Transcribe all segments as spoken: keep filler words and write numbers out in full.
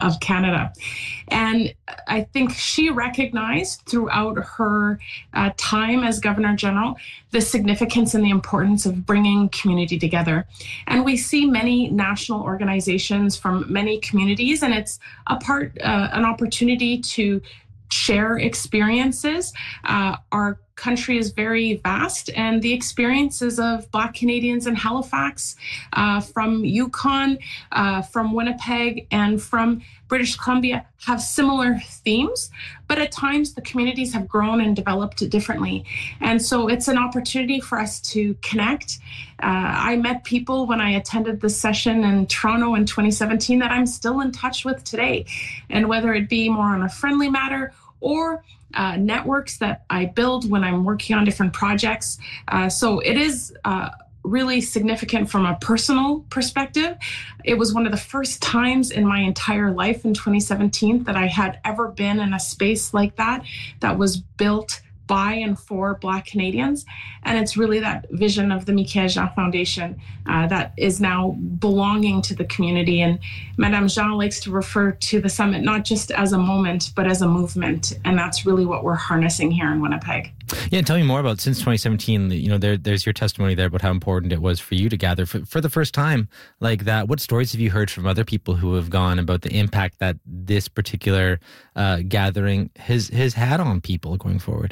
of Canada. And I think she recognized throughout her uh, time as Governor General the significance and the importance of bringing community together. And we see many national organizations from many communities, and it's a part, uh, an opportunity to share experiences. Uh, our country is very vast, and the experiences of Black Canadians in Halifax, uh, from Yukon, uh, from Winnipeg, and from British Columbia have similar themes, but at times the communities have grown and developed differently. And so it's an opportunity for us to connect. Uh, I met people when I attended this session in Toronto in twenty seventeen that I'm still in touch with today. And whether it be more on a friendly matter or uh, networks that I build when I'm working on different projects. Uh, so it is uh, really significant from a personal perspective. It was one of the first times in my entire life in twenty seventeen that I had ever been in a space like that, that was built by and for Black Canadians. And it's really that vision of the Michaëlle Jean Foundation uh, that is now belonging to the community. And Madame Jean likes to refer to the summit not just as a moment, but as a movement. And that's really what we're harnessing here in Winnipeg. Yeah, tell me more about, since twenty seventeen, you know, there, there's your testimony there about how important it was for you to gather for, for the first time like that. What stories have you heard from other people who have gone about the impact that this particular uh, gathering has, has had on people going forward?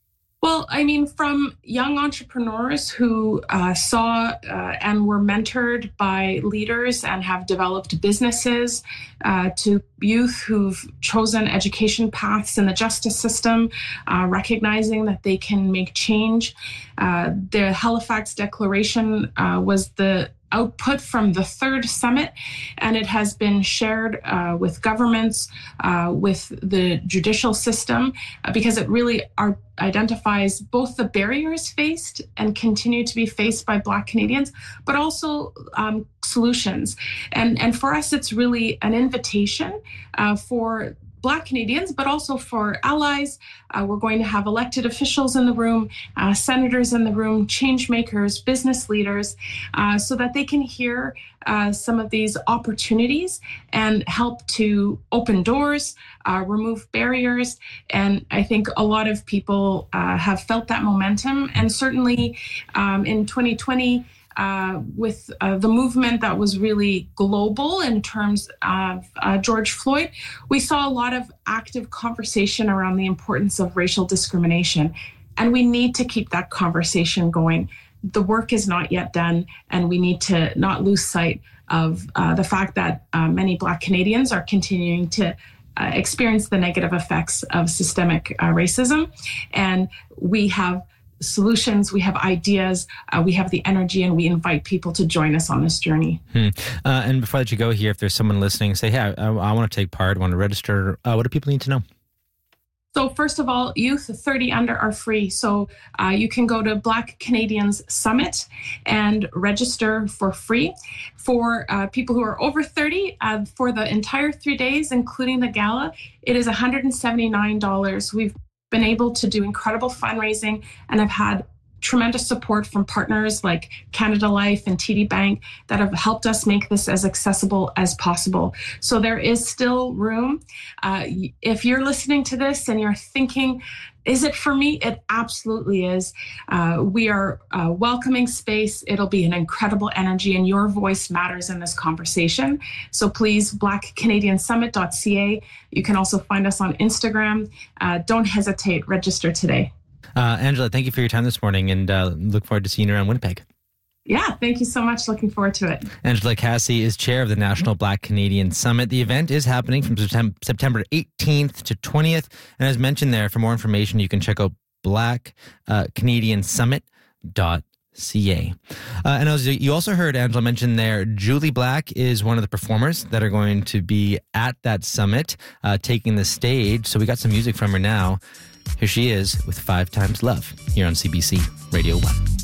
Well, I mean, from young entrepreneurs who uh, saw uh, and were mentored by leaders and have developed businesses, uh, to youth who've chosen education paths in the justice system, uh, recognizing that they can make change. Uh, the Halifax Declaration uh, was the output from the third summit, and it has been shared uh, with governments, uh, with the judicial system, uh, because it really are, identifies both the barriers faced and continue to be faced by Black Canadians, but also um, solutions. And, and for us, it's really an invitation uh, for Black Canadians, but also for allies. Uh, we're going to have elected officials in the room, uh, senators in the room, change makers, business leaders, uh, so that they can hear uh, some of these opportunities and help to open doors, uh, remove barriers. And I think a lot of people uh, have felt that momentum. And certainly um, in twenty twenty, Uh, with uh, the movement that was really global in terms of uh, George Floyd, we saw a lot of active conversation around the importance of racial discrimination. And we need to keep that conversation going. The work is not yet done, and we need to not lose sight of uh, the fact that uh, many Black Canadians are continuing to uh, experience the negative effects of systemic uh, racism. And we have solutions, we have ideas, uh, we have the energy, and we invite people to join us on this journey. Hmm. Uh, and before I let you go here, if there's someone listening, say, hey, I, I want to take part, I want to register, uh, what do people need to know? So first of all, youth thirty under are free. So uh, you can go to Black Canadians Summit and register for free. For uh, people who are over thirty, uh, for the entire three days, including the gala, it is one hundred seventy-nine dollars. We've been able to do incredible fundraising and have had tremendous support from partners like Canada Life and T D Bank that have helped us make this as accessible as possible. So there is still room. Uh, if you're listening to this and you're thinking, is it for me? It absolutely is. Uh, we are a welcoming space. It'll be an incredible energy, and your voice matters in this conversation. So please, black canadian summit dot c a. You can also find us on Instagram. Uh, don't hesitate. Register today. Uh, Angela, thank you for your time this morning, and uh, look forward to seeing you around Winnipeg. Yeah, thank you so much. Looking forward to it. Angela Cassey is chair of the National Black Canadian Summit. The event is happening from September eighteenth to twentieth. And as mentioned there, for more information, you can check out black canadian summit dot c a. Uh, and as you also heard Angela mention there, Jully Black is one of the performers that are going to be at that summit, uh, taking the stage. So we got some music from her now. Here she is with Five Times Love here on C B C Radio one.